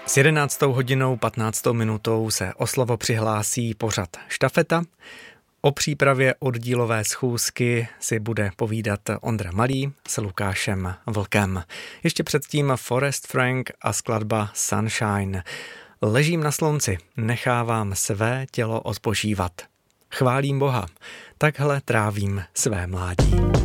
S 11:15 se o slovo přihlásí pořad Štafeta. O přípravě oddílové schůzky si bude povídat Ondra Malý s Lukášem Vlkem. Ještě předtím Forest Frank a skladba Sunshine. Ležím na slunci, nechávám své tělo odpočívat. Chválím Boha, takhle trávím své mládí.